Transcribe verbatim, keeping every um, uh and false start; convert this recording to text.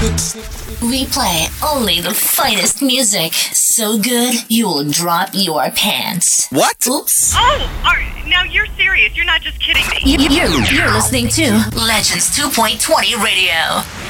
We play only the finest music. So good, you will drop your pants. What? Oops. Oh, are, now you're serious. You're not just kidding me. You, you're, you're listening to Legends two point twenty Radio.